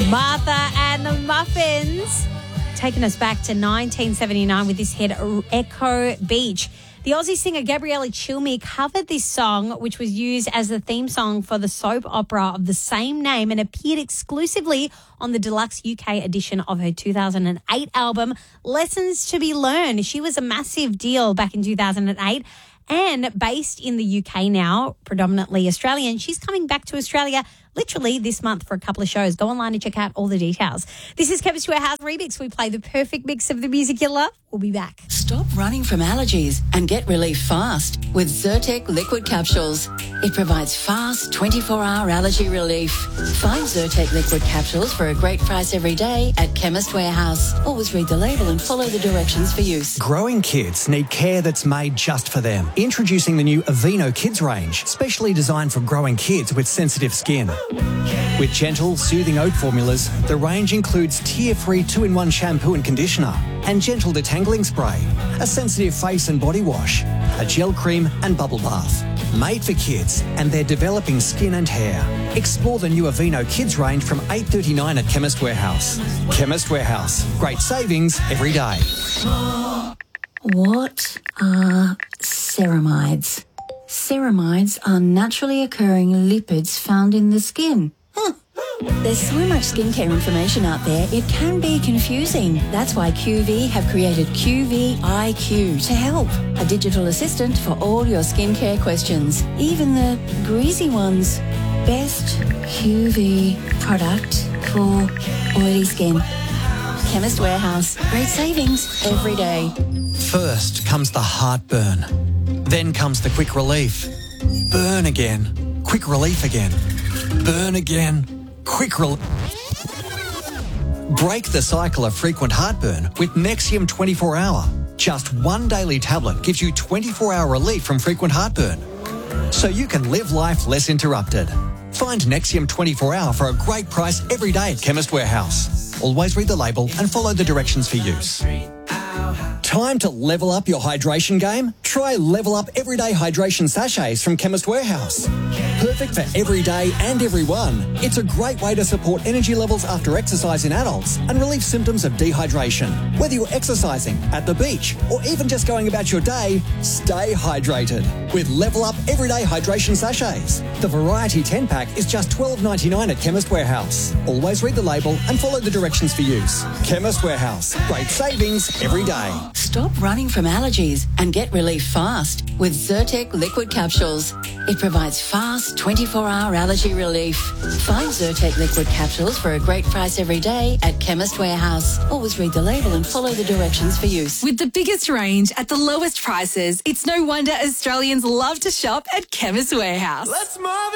Martha and the Muffins, taking us back to 1979 with this hit, Echo Beach. The Aussie singer Gabriella Cilmi covered this song, which was used as the theme song for the soap opera of the same name and appeared exclusively on the deluxe UK edition of her 2008 album, Lessons to Be Learned. She was a massive deal back in 2008. And based in the UK now, predominantly Australian, she's coming back to Australia literally this month for a couple of shows. Go online and check out all the details. This is Chemist Warehouse Remix. We play the perfect mix of the music you love. We'll be back. Stop running from allergies and get relief fast with Zyrtec liquid capsules. It provides fast 24-hour allergy relief. Find Zyrtec liquid capsules for a great price every day at Chemist Warehouse. Always read the label and follow the directions for use. Growing kids need care that's made just for them. Introducing the new Aveeno Kids range, specially designed for growing kids with sensitive skin. With gentle, soothing oat formulas, the range includes tear-free 2-in-1 shampoo and conditioner and gentle detangling spray, a sensitive face and body wash, a gel cream and bubble bath. Made for kids and their developing skin and hair. Explore the new Aveeno Kids range from $8.39 at Chemist Warehouse. Chemist Warehouse. Great savings every day. What are ceramides? Ceramides are naturally occurring lipids found in the skin. There's so much skincare information out there, it can be confusing. That's why QV have created QV IQ to help. A digital assistant for all your skincare questions, even the greasy ones. Best QV product for oily skin. Chemist Warehouse. Great savings every day. First comes the heartburn. Then comes the quick relief. Burn again. Quick relief again. Burn again. Quick relief. Break the cycle of frequent heartburn with Nexium 24 Hour. Just one daily tablet gives you 24-hour relief from frequent heartburn, so you can live life less interrupted. Find Nexium 24 Hour for a great price every day at Chemist Warehouse. Always read the label and follow the directions for use. Time to level up your hydration game? Try Level Up Everyday Hydration Sachets from Chemist Warehouse. Perfect for every day and everyone. It's a great way to support energy levels after exercise in adults and relieve symptoms of dehydration. Whether you're exercising, at the beach, or even just going about your day, stay hydrated with Level Up Everyday Hydration Sachets. The Variety 10-pack is just $12.99 at Chemist Warehouse. Always read the label and follow the directions for use. Chemist Warehouse. Great savings every day. Stop running from allergies and get relief fast with Zyrtec liquid capsules. It provides fast 24-hour allergy relief. Find Zyrtec liquid capsules for a great price every day at Chemist Warehouse. Always read the label and follow the directions for use. With the biggest range at the lowest prices, it's no wonder Australians love to shop at Chemist Warehouse. Let's move it!